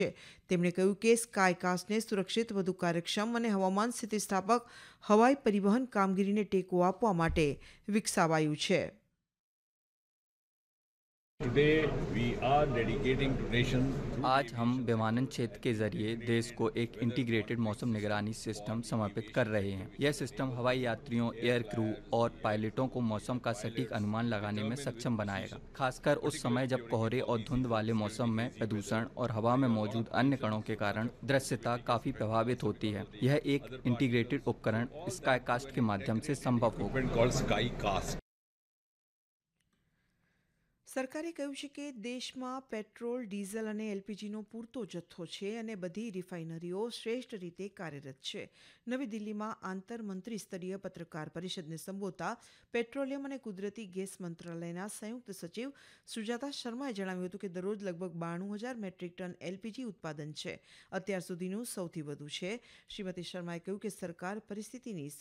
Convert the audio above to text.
તેમણે કહ્યું કે સ્કાયકાસ્ટને સુરક્ષિત, વધુ કાર્યક્ષમ અને હવામાન સ્થિતિસ્થાપક હવાઈ પરિવહન કામગીરીને ટેકો આપવા માટે વિકસાવાયું છે. Today we are dedicating to nation. आज हम विमानन क्षेत्र के जरिए देश को एक इंटीग्रेटेड मौसम निगरानी सिस्टम समर्पित कर रहे हैं। यह सिस्टम हवाई यात्रियों, एयर क्रू और पायलटों को मौसम का सटीक अनुमान लगाने में सक्षम बनाएगा, खासकर उस समय जब कोहरे और धुंध वाले मौसम में प्रदूषण और हवा में मौजूद अन्य कणों के कारण दृश्यता काफी प्रभावित होती है। यह एक इंटीग्रेटेड उपकरण स्काईकास्ट के माध्यम से संभव होगा। Called Skycast. સરકારે કહ્યું છે કે દેશમાં પેટ્રોલ, ડીઝલ અને એલપીજીનો પૂરતો જથ્થો છે અને બધી રિફાઇનરીઓ શ્રેષ્ઠ રીતે કાર્યરત છે. નવી દિલ્હીમાં આંતરમંત્રી સ્તરીય પત્રકાર પરિષદને સંબોધતા પેટ્રોલિયમ અને કુદરતી ગેસ મંત્રાલયના સંયુક્ત સચિવ સુજાતા શર્માએ જણાવ્યું હતું કે દરરોજ લગભગ 92,000 મેટ્રિક ટન એલપીજી ઉત્પાદન છે. અત્યાર સુધીનું સૌથી વધુ છે. શ્રીમતી શર્માએ કહ્યું કે સરકાર પરિસ્થિતિની